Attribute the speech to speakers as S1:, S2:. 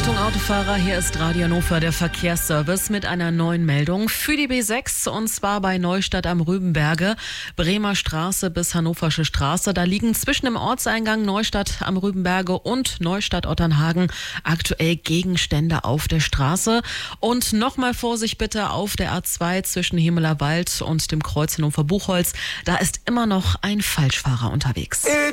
S1: Achtung Autofahrer, hier ist Radio Hannover, der Verkehrsservice mit einer neuen Meldung für die B6 und zwar bei Neustadt am Rübenberge, Bremer Straße bis Hannoversche Straße. Da liegen zwischen dem Ortseingang Neustadt am Rübenberge und Neustadt-Otternhagen aktuell Gegenstände auf der Straße. Und nochmal Vorsicht bitte auf der A2 zwischen Hemeler Wald und dem Kreuz Hannover-Buchholz. Da ist immer noch ein Falschfahrer unterwegs.